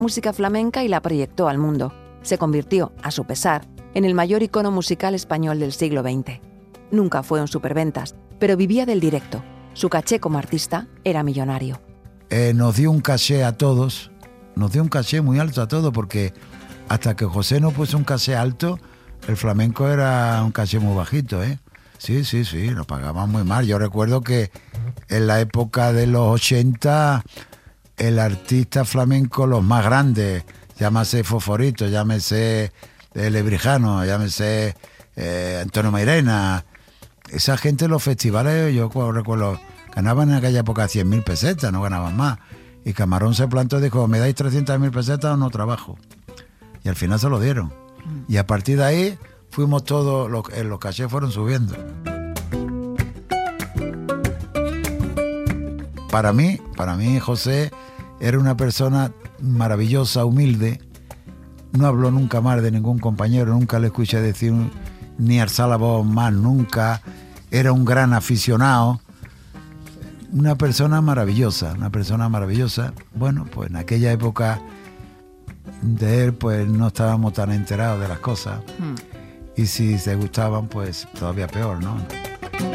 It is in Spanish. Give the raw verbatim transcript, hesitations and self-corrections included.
música flamenca y la proyectó al mundo. Se convirtió, a su pesar, en el mayor icono musical español del siglo veinte. Nunca fue un superventas, pero vivía del directo. Su caché como artista era millonario. Eh, nos dio un caché a todos, nos dio un caché muy alto a todos, porque hasta que José no puso un caché alto, el flamenco era un caché muy bajito, ¿eh? Sí, sí, sí, lo pagaban muy mal. Yo recuerdo que en la época de los ochenta, el artista flamenco, los más grandes, llámese Foforito, llámese eh, Lebrijano, llámese eh, Antonio Mairena, esa gente en los festivales, yo recuerdo, ganaban en aquella época cien mil pesetas, no ganaban más. Y Camarón se plantó y dijo, ¿me dais trescientas mil pesetas o no trabajo? Y al final se lo dieron. Y a partir de ahí fuimos todos, los, los cachés fueron subiendo. Para mí, para mí José era una persona maravillosa, humilde. No habló nunca mal de ningún compañero, nunca le escuché decir ni alzar la voz más, nunca. Era un gran aficionado. Una persona maravillosa, una persona maravillosa. Bueno, pues en aquella época de él, pues no estábamos tan enterados de las cosas. Mm. Y si se gustaban, pues todavía peor, ¿no?